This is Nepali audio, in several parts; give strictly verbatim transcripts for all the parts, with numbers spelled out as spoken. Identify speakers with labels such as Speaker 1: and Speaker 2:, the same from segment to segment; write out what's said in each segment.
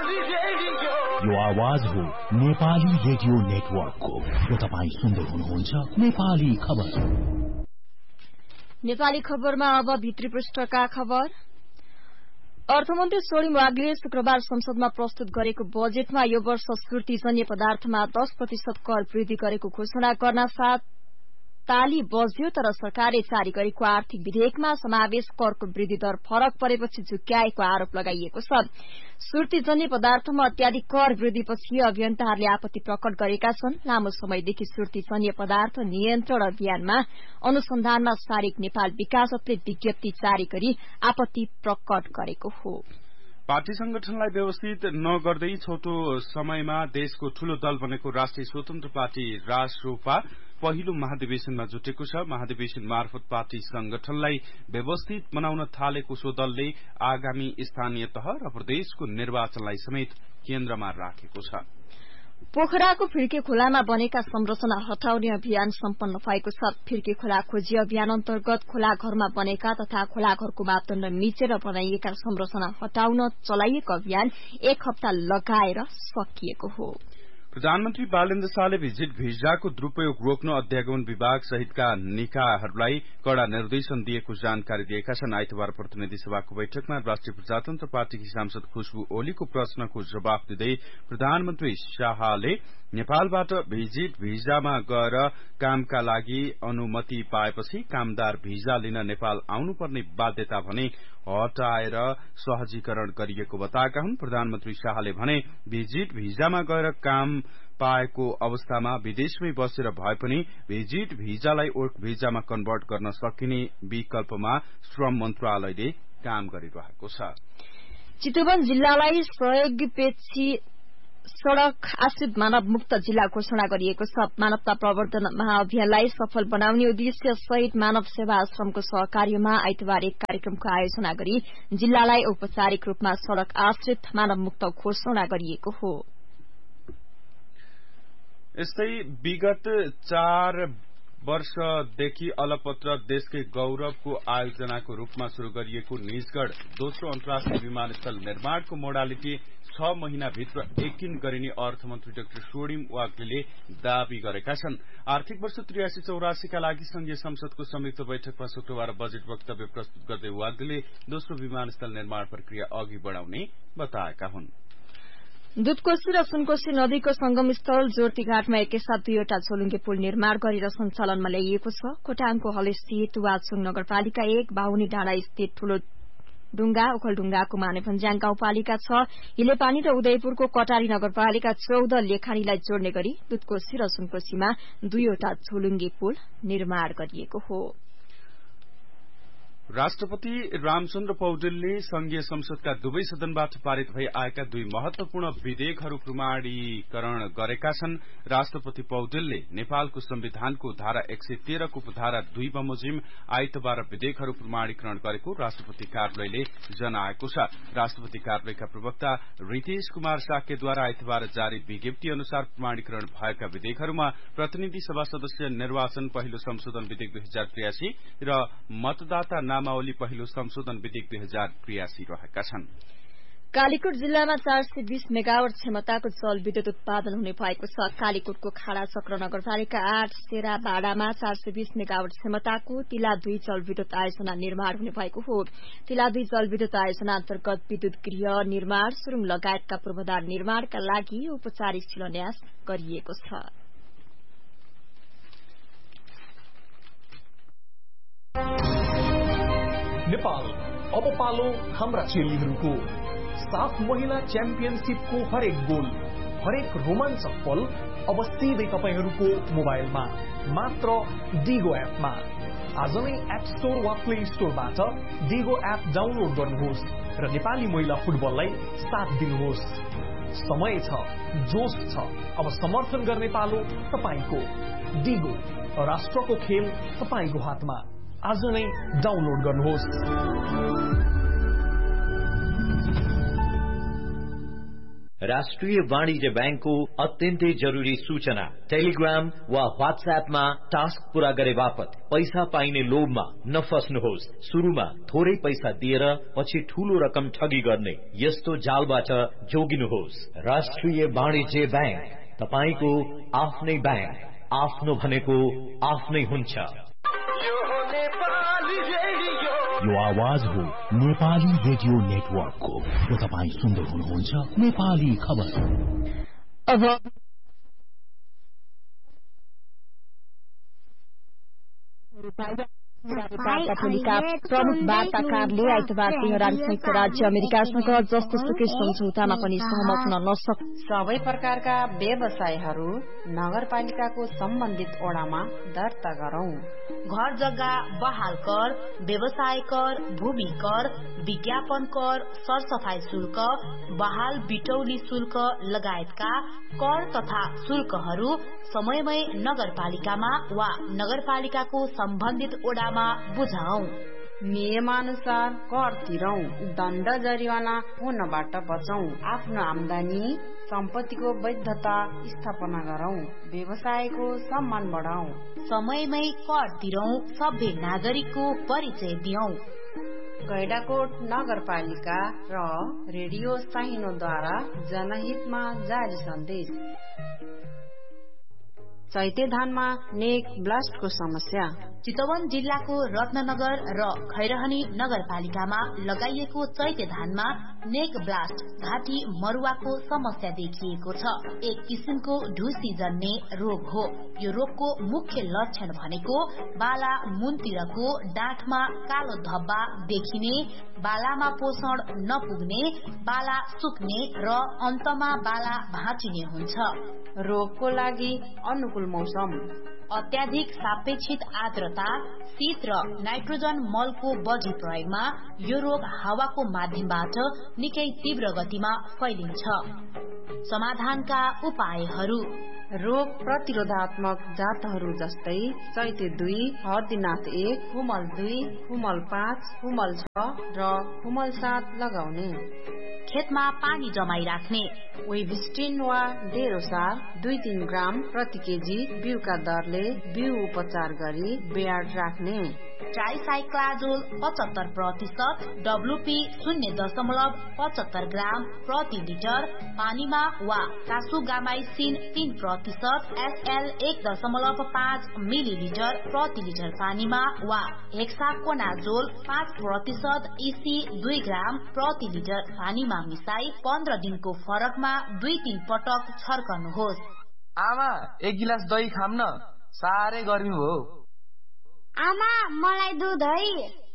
Speaker 1: यो आवाज हो नेपाली रेडियो नेटवर्कको। र तपाईँ सुन्दै हुनुहुन्छ नेपाली खबर।
Speaker 2: नेपाली खबरमा अब भित्री पृष्ठका खबर। अर्थमन्त्री सोडिम वाग्ले शुक्रबार संसदमा प्रस्तुत गरेको बजेटमा यो वर्ष सुर्तीजन्य पदार्थमा दस प्रतिशत कर वृद्धि गरेको घोषणा गर्न साथ ताली बज्यो, तर सरकारले जारी गरेको आर्थिक विधेयकमा समावेश करको वृद्धि दर फरक परेपछि झुक्क्याएको आरोप लगाइएको छ। सुर्तीजन्य पदार्थमा अत्याधिक कर वृद्धिपछि अभियन्ताहरूले आपत्ति प्रकट गरेका छन्। लामो समयदेखि सुर्तीजन्य पदार्थ नियन्त्रण अभियानमा अनुसन्धानमा सारिक नेपाल विकासले विज्ञप्ति जारी गरी आपत्ति प्रकट गरेको हो।
Speaker 3: पार्टी संगठनलाई व्यवस्थित नगर्दै छोटो समयमा देशको ठूलो दल बनेको राष्ट्रिय स्वतन्त्र पार्टी रासोपा पहिलो महाधिवेशनमा जुटेको छ। महाधिवेशन मार्फत पार्टी संगठनलाई व्यवस्थित बनाउन थालेको सो दलले आगामी स्थानीय तह र प्रदेशको निर्वाचनलाई समेत केन्द्रमा राखेको छ।
Speaker 2: पोखराको फिर्के खोलामा बनेका संरचना हटाउने अभियान सम्पन्न भएको छ। फिर्के खोला खोजी अभियान अन्तर्गत खोला घरमा बनेका तथा खोला घरको मापदण्ड मिचेर बनाइएका संरचना हटाउन चलाइएको अभियान एक हप्ता लगाएर सकिएको हो।
Speaker 3: प्रधानमन्त्री बालेन्द्र शाहले भिजिट भिजाको दुरूपयोग रोक्न अध्यागमन विभाग सहितका निकायहरूलाई कड़ा निर्देशन दिएको जानकारी दिएका छन्। आइतबार प्रतिनिधि सभाको बैठकमा राष्ट्रिय प्रजातन्त्र पार्टीकी सांसद खुशबु ओलीको प्रश्नको जवाफ दिँदै प्रधानमन्त्री शाहले नेपालबाट भिजिट भिजामा गएर कामका लागि अनुमति पाएपछि कामदार भिजा लिन नेपाल आउनुपर्ने बाध्यता भने हटाएर सहजीकरण गरिएको बताएका हुन्। प्रधानमन्त्री शाहले भने भिजिट भिजामा गएर काम पाएको अवस्थामा विदेशमै बसेर भए पनि भिजिट भिजालाई वर्क भिजामा कन्भर्ट गर्न सकिने विकल्पमा श्रम मन्त्रालयले काम गरिरहेको छ।
Speaker 2: चितवन जिल्लालाई सहयोगपेक्षी सड़क आश्रित मानव मुक्त जिल्ला घोषणा गरिएको छ। मानवता प्रवर्धन महाअभियानलाई सफल बनाउने उद्देश्य सहित मानव सेवा आश्रमको सहकार्यमा आइतबार एक कार्यक्रमको आयोजना गरी जिल्लालाई औपचारिक रूपमा सड़क आश्रित मानव मुक्त घोषणा गरिएको हो।
Speaker 3: यस्तै विगत चार वर्षदेखि अलपत्र देशकै गौरवको आयोजनाको रूपमा शुरू गरिएको निजगढ़ दोस्रो अन्तर्राष्ट्रिय विमानस्थल निर्माणको मोडालिटी छ महिनाभित्र यकिन गरिने अर्थमन्त्री डाक्टर सोडिम वाग्लेले दावी गरेका छन्। आर्थिक वर्ष त्रियासी चौरासीका लागि संघीय संसदको संयुक्त बैठकमा शुक्रबार बजेट वक्तव्य प्रस्तुत गर्दै वाग्लेले दोस्रो विमानस्थल निर्माण प्रक्रिया अघि बढ़ाउने बताएका हुन्।
Speaker 2: दुधकोशी र सुनकोशी नदीको संगम स्थल जोरतीघाटमा एकैसाथ दुईवटा झोलुङ्गे पुल निर्माण गरेर सञ्चालनमा ल्याइएको छ। खोटाङको हलस्थित वाचुङ नगरपालिका एक बाहुनी डाँडा स्थित ठूलो डुंगा ओखलडुंगाको मानेभन्ज्याङ गाउँपालिका छ। हिलेपानी र उदयपुरको कटारी नगरपालिका चौध लेखानीलाई जोड्ने गरी दुधकोशी र सुनकोशीमा दुईवटा झोलुङ्गे पुल निर्माण गरिएको हो।
Speaker 3: राष्ट्रपति रामचन्द्र पौडेलले संघीय संसदका दुवै सदनबाट पारित भई आएका दुई महत्वपूर्ण विधेयकहरू प्रमाणीकरण गरेका छन्। राष्ट्रपति पौडेलले नेपालको संविधानको धारा एक सय तेह्रको उपधारा दुई बमोजिम आइतबार विधेयकहरू प्रमाणीकरण गरेको राष्ट्रपति कार्यालयले जनाएको छ। राष्ट्रपति कार्यालयका प्रवक्ता रितेश कुमार साक्यद्वारा आइतबार जारी विज्ञप्ति अनुसार प्रमाणीकरण भएका विधेयकहरूमा प्रतिनिधि सभा सदस्य निर्वाचन पहिलो संशोधन विधेयक दुई हजार त्रियासी र मतदाता नामावली पहिलो संशोधन विधेयक दुई हजार त्रियासी रहेका छन्।
Speaker 2: कालीकोट जिल्लामा चार सय बीस मेगावट क्षमताको जल विद्युत उत्पादन हुने भएको छ। कालीकोटको खाडा चक्र नगरपालिका आठ सेरा बाडामा चार सय बीस मेगावट क्षमताको तिला दुई जल विद्युत आयोजना निर्माण हुने भएको हो। तिला दुई जल विद्युत आयोजना अन्तर्गत विद्युत गृह निर्माण सुरुङ लगायतका पूर्वाधार निर्माणका लागि औपचारिक शिलान्यास गरिएको छ।
Speaker 4: नेपाल अब पालो हाम्रा चेलीहरूको साफ महिला च्याम्पियनशिपको हरेक गोल हरेक रोमाञ्चक पल अब सिधै तपाईहरूको मोबाइलमा मात्र डिगो एपमा। आज नै एप स्टोर वा प्ले स्टोरबाट डिगो एप डाउनलोड गर्नुहोस् र नेपाली महिला फुटबललाई साथ दिनुहोस्। समय छ, जोश छ, अब समर्थन गर्ने पालो तपाईको। डिगो, राष्ट्रको खेल तपाईको हातमा। आज नै डाउनलोड गर्नुहोस्।
Speaker 5: राष्ट्रिय वाणिज्य बैंकको अत्यन्तै जरुरी सूचना। टेलिग्राम वा व्हाट्सएपमा टास्क पूरा गरे बापत पैसा पाइने लोभमा नफस्नुहोस्। शुरूमा थोरै पैसा दिएर पछि ठूलो रकम ठगी गर्ने यस्तो जालबाट जोगिनुहोस्। राष्ट्रिय वाणिज्य बैंक, तपाईको आफ्नै बैंक। आफ्नो भनेको आफ्नै हुन्छ।
Speaker 1: यो आवाज हो नेपाली रेडियो नेटवर्कको र तपाईँ सुन्दै हुनुहुन्छ नेपाली खबर।
Speaker 2: अब पालिका प्रमुख वार्ताकारले आइतबार तेहरान संयुक्त राज्य अमेरिकासँग जस्तो सुकै सम्झौतामा पनि सहमत हुन नसक्
Speaker 6: सबै प्रकारका व्यवसायहरू नगरपालिकाको सम्बन्धित ओडामा दर्ता गरौं।
Speaker 7: घर जग्गा बहाल कर, व्यवसाय कर, भूमि कर, विज्ञापन कर, सरसफाई शुल्क, बहाल बिटौली शुल्क लगायतका कर तथा शुल्कहरू समयमै नगरपालिकामा वा नगरपालिकाको सम्बन्धित ओडामा बुझाऊ।
Speaker 6: नियमानुसार कर तिरौं, दण्ड जरिवाना हुनबाट बचौं। आफ्नो आमदानी सम्पत्तिको वैधता स्थापना गरौं, व्यवसायको सम्मान बढाऊ।
Speaker 7: समयमै कर तिरौं, सभ्य नागरिकको परिचय दियौं।
Speaker 6: गैडाकोट नगरपालिका र रेडियो साइनोद्वारा जनहितमा जारी सन्देश। चैते धानमा नेक ब्लास्टको समस्या।
Speaker 7: चितवन जिल्लाको रत्ननगर र खैरहनी नगरपालिकामा लगाइएको चैते धानमा नेक ब्लास्ट घाँटी मरुवाको समस्या देखिएको छ। एक किसिमको ढुसी जन्ने रोग हो। यो रोगको मुख्य लक्षण भनेको बाला मुनतिरको डाँठमा कालो धब्बा देखिने, बालामा पोषण नपुग्ने, बाला सुक्ने र अन्तमा बाला भाँचिने हुन्छ।
Speaker 6: रोगको लागि अनुकूल मौसम,
Speaker 7: अत्याधिक सापेक्षित आर्द्रता, शीत र नाइट्रोजन मलको बढी प्रयोगमा यो रोग हावाको माध्यमबाट निकै तीव्र गतिमा फैलिन्छ। समाधानका उपायहरू:
Speaker 6: रोग प्रतिरोधात्मक जातहरू जस्तै चैते दुई, हर्दीनाथ एक, हुमल दुई, हुमल पाँच, हुमल छ र हुमल सात लगाउने।
Speaker 7: खेतमा पानी जमाई राख्ने।
Speaker 6: वेबिस्टिन वा डेरोसार दुई तीन ग्राम प्रति केजी बिउका दरले बिउ उपचार गरी बेयाड राख्ने।
Speaker 7: ट्राइसाइक्लाजोल पचहत्तर प्रतिशत, डब्लुपी शून्य दशमलव पचहत्तर ग्राम प्रति लिटर पानीमा वा कासुगामाइसिन तीन प्रतिशत, एसएल एक दशमलव पाँच मिलिलिटर प्रति लिटर पानीमा वा हेक्साकोनाजोल पाँच प्रतिशत, इसी दुई ग्राम प्रति लिटर पानीमा मिसाई पन्ध्र दिनको फरकमा दुई तीन पटक छर्कनुहोस्।
Speaker 8: आमा, एक गिलास दही खाम न, साह्रै गर्मी हो।
Speaker 9: आमा, मलाई दुध है।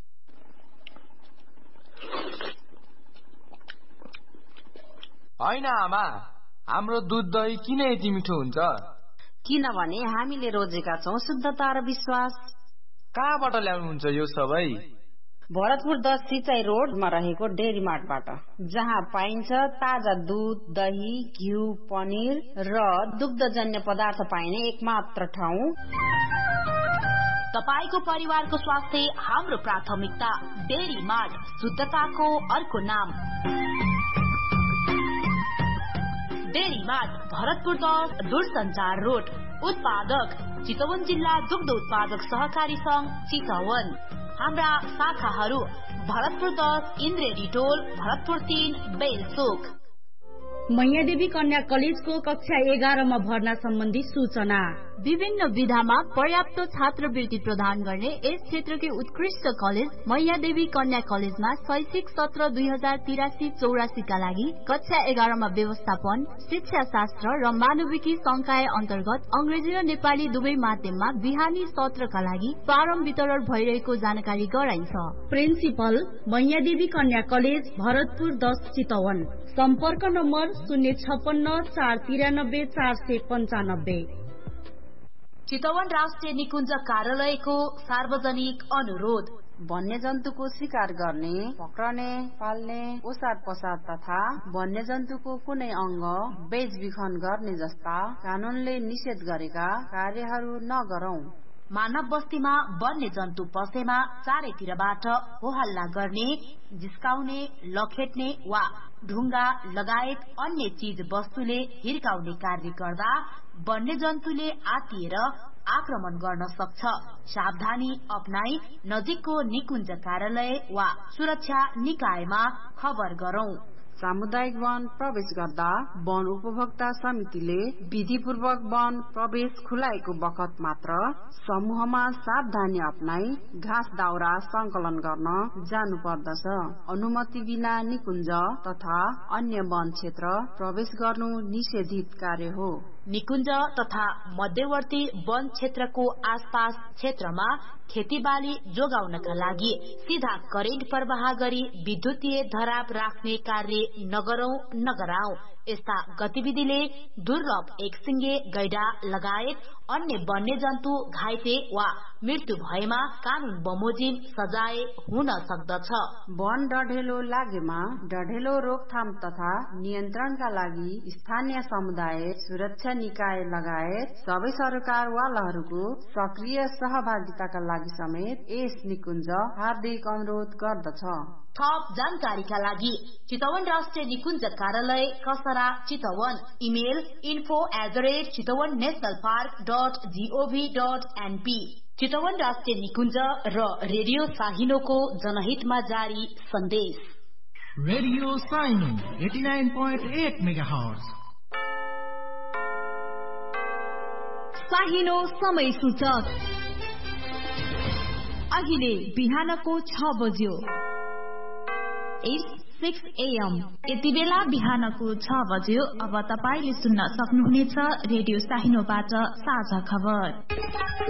Speaker 8: होइन आमा, हाम्रो दुध दही किन यति मिठो हुन्छ?
Speaker 6: किनभने हामीले रोजेका छौं शुद्धता र विश्वास।
Speaker 8: कहाँबाट ल्याउनुहुन्छ यो सबै?
Speaker 6: भरतपुर दस सिंचाई रोडमा रहेको डेरी मार्टबाट, जहाँ पाइन्छ ताजा दूध, दही, घिउ, पनिर र दुग्धजन्य पदार्थ पाइने एकमात्र ठाउँ।
Speaker 7: तपाईको परिवारको स्वास्थ्य हाम्रो प्राथमिकता। डेरी मार्ट, शुद्धताको अर्को नाम। डेरी मार्ट, भरतपुर दस, दूरसञ्चार रोड। उत्पादक चितवन जिल्ला दुग्ध उत्पादक सहकारी संघ चितवन। हाम्रा शाखाहरू भरतपुर दस, इन्द्रेडी टोल, भरतपुर तीन, बेलचोक।
Speaker 10: मैयादेवी कन्या कलेजको कक्षा एघारमा भर्ना सम्बन्धी सूचना।
Speaker 2: विभिन्न विधामा पर्याप्त छात्रवृत्ति प्रदान गर्ने यस क्षेत्रकै उत्कृष्ट कलेज मैयादेवी कन्या कलेजमा शैक्षिक सत्र दुई हजार तिरासी चौरासी का लागि कक्षा एघारमा व्यवस्थापन, शिक्षा शास्त्र र मानविकी संकाय अन्तर्गत अंग्रेजी र नेपाली दुवै माध्यममा बिहानी सत्रका लागि फारम वितरण भइरहेको जानकारी गराइन्छ।
Speaker 10: प्रिन्सिपल मैयादेवी कन्या कलेज, भरतपुर दस, चितवन। सम्पर्क नम्बर शून्य छप्पन्न चार तिरानब्बे चार सय पञ्चानब्बे।
Speaker 7: चितवन राष्ट्रिय निकुञ्ज कार्यालयको सार्वजनिक अनुरोध:
Speaker 6: वन्यजन्तुको शिकार गर्ने, पक्रने, पाल्ने, ओसार पसार तथा वन्यजन्तुको कुनै अंग बेचबिखन गर्ने जस्ता कानूनले निषेध गरेका कार्यहरू नगरौं।
Speaker 7: मानव बस्तीमा वन्य जन्तु पसेमा चारैतिरबाट होहल्ला गर्ने, जिस्काउने, लखेट्ने वा ढुङ्गा लगायत अन्य चीज वस्तुले हिर्काउने कार्य गर्दा वन्य जन्तुले आतिएर आक्रमण गर्न सक्छ। सावधानी अपनाई नजिकको निकुञ्ज कार्यालय वा सुरक्षा निकायमा खबर गरौं।
Speaker 6: सामुदायिक वन प्रवेश गर्दा वन उपभोक्ता समितिले विधिपूर्वक वन प्रवेश खुलाएको बखत मात्र समूहमा सावधानी अपनाई घाँस दाउरा संकलन गर्न जानु पर्दछ। अनुमति बिना निकुञ्ज तथा अन्य वन क्षेत्र प्रवेश गर्नु निषेधित कार्य हो।
Speaker 7: निकुञ्ज तथा मध्यवर्ती वन क्षेत्रको आसपास क्षेत्रमा खेतीबाली जोगाउनका लागि सीधा करेन्ट प्रवाह गरी विद्युतीय धराप राख्ने कार्य नगरौं नगराउँ। यस्ता गतिविधिले दुर्लभ एकसिंगे गैडा लगायत अन्य वन्य जन्तु घाइते वा मृत्यु भएमा कानून बमोजिम सजाय हुन सक्दछ।
Speaker 6: वन डढेलो लागेमा डढेलो रोकथाम तथा नियन्त्रणका लागि स्थानीय समुदाय, सुरक्षा निकाय लगायत सबै सरकारवालाहरूको सक्रिय सहभागिताका लागि समेत यस निकुञ्ज हार्दिक अनुरोध गर्दछ।
Speaker 7: थप जानकारीका लागि चितवन राष्ट्रिय निकुञ्ज कार्यालय खसरा Chitwan, email info at the rate Chitwan national park dot gov dot NP. Chitwan राष्ट्रिय निकुञ्ज र रेडियो साहिनोको जनहितमा जारी सन्देश।
Speaker 1: Radio साहिनो eighty nine point at megahertz.
Speaker 2: साहिनो समय सूचक अहिले बिहानको छ बज्यो। सिक्स एएम
Speaker 11: यति बेला बिहानको छ बज्यो। अब तपाईले सुन्न सक्नुहुनेछ रेडियो साहिनोबाट साझा खबर।